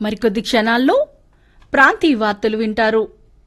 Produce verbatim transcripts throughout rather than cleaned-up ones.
మరికొద్ది క్షణాల్లో ప్రాంతీయ వార్తలు వింటారు.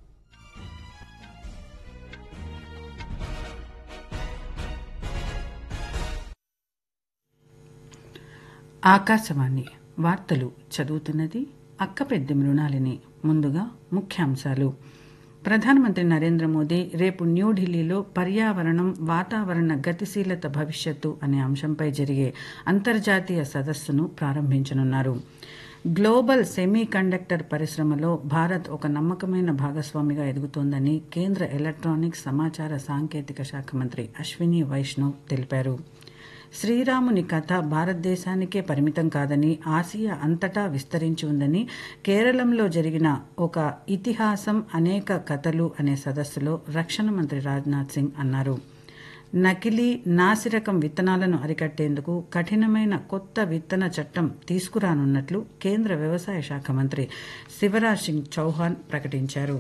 ఆకాశవాణి వార్తలు చదువుతున్నది అక్కపెద్ది మృణాలిని. ముందుగా ముఖ్యాంశాలు. ప్రధానమంత్రి నరేంద్ర మోదీ రేపు న్యూఢిల్లీలో పర్యావరణం, వాతావరణ గతిశీలత భవిష్యత్తు అనే అంశంపై జరిగే అంతర్జాతీయ సదస్సును ప్రారంభించనున్నారు. గ్లోబల్ సెమీ కండక్టర్ పరిశ్రమలో భారత్ ఒక నమ్మకమైన భాగస్వామిగా ఎదుగుతోందని కేంద్ర ఎలక్ట్రానిక్స్, సమాచార సాంకేతిక శాఖ మంత్రి అశ్విని వైష్ణవ్ తెలిపారు. శ్రీరాముని కథ భారతదేశానికే పరిమితం కాదని, ఆసియా అంతటా విస్తరించి ఉందని కేరళంలో జరిగిన ఒక ఇతిహాసం అనేక కథలు అనే సదస్సులో రక్షణ మంత్రి రాజ్నాథ్ సింగ్ అన్నారు. నకిలీ, నాసిరకం విత్తనాలను అరికట్టేందుకు కఠినమైన కొత్త విత్తన చట్టం తీసుకురానున్నట్లు కేంద్ర వ్యవసాయ శాఖ మంత్రి శివరాజ్ సింగ్ చౌహాన్ ప్రకటించారు.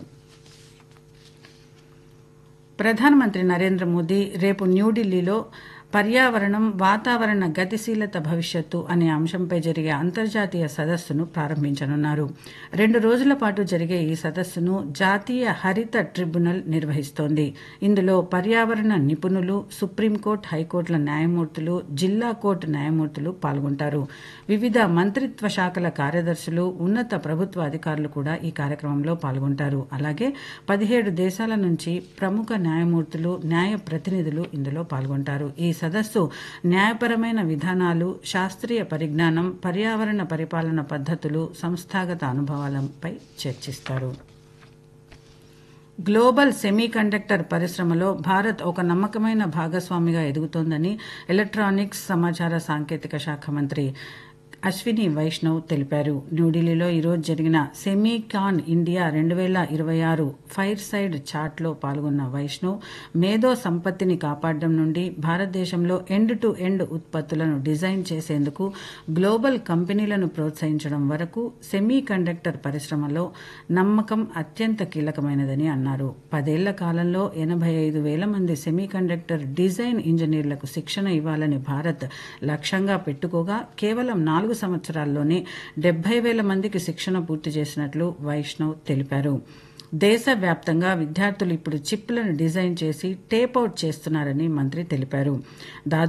ప్రధానమంత్రి నరేంద్ర మోదీ రేపు న్యూఢిల్లీలో పర్యావరణం, వాతావరణ గతిశీలత భవిష్యత్తు అనే అంశంపై జరిగే అంతర్జాతీయ సదస్సును ప్రారంభించనున్నారు. రెండు రోజుల పాటు జరిగే ఈ సదస్సును జాతీయ హరిత ట్రిబ్యునల్ నిర్వహిస్తోంది. ఇందులో పర్యావరణ నిపుణులు, సుప్రీంకోర్టు, హైకోర్టుల న్యాయమూర్తులు, జిల్లా కోర్టు న్యాయమూర్తులు పాల్గొంటారు. వివిధ మంత్రిత్వ శాఖల కార్యదర్శులు, ఉన్నత ప్రభుత్వ అధికారులు కూడా ఈ కార్యక్రమంలో పాల్గొంటారు. అలాగే పదిహేడు దేశాల నుంచి ప్రముఖ న్యాయమూర్తులు, న్యాయ ప్రతినిధులు ఇందులో పాల్గొంటారు. ఈ సదస్సు న్యాయపరమైన విధానాలు, శాస్త్రీయ పరిజ్ఞానం, పర్యావరణ పరిపాలన పద్ధతులు, సంస్థాగత అనుభవాలపై చర్చిస్తారు. గ్లోబల్ సెమీ కండక్టర్ పరిశ్రమలో భారత్ ఒక నమ్మకమైన భాగస్వామిగా ఎదుగుతోందని ఎలక్ట్రానిక్స్, సమాచార సాంకేతిక శాఖ మంత్రి అశ్విని వైష్ణవ్ తెలిపారు. న్యూఢిల్లీలో ఈరోజు జరిగిన సెమీకాన్ ఇండియా రెండు వేల ఇరవై ఆరు ఫైర్ సైడ్ చాట్లో పాల్గొన్న వైష్ణవ్, మేధో సంపత్తిని కాపాడడం నుండి భారతదేశంలో ఎండ్ టు ఎండ్ ఉత్పత్తులను డిజైన్ చేసేందుకు గ్లోబల్ కంపెనీలను ప్రోత్సహించడం వరకు సెమీ కండక్టర్ పరిశ్రమలో నమ్మకం అత్యంత కీలకమైనదని అన్నారు. పదేళ్ల కాలంలో ఎనభై ఐదు వేల మంది సెమీ కండక్టర్ డిజైన్ ఇంజనీర్లకు శిక్షణ ఇవ్వాలని భారత్ లక్ష్యంగా పెట్టుకోగా కేవలం నాలుగు సంవత్సరాల్లోనే డెబ్బై వేల మందికి శిక్షణ పూర్తి చేసినట్లు వైష్ణవ్ తెలిపారు. దేశవ్యాప్తంగా విద్యార్థులు ఇప్పుడు చిప్లను డిజైన్ చేసి టేప్ అవుట్ చేస్తున్నారని మంత్రి తెలిపారు.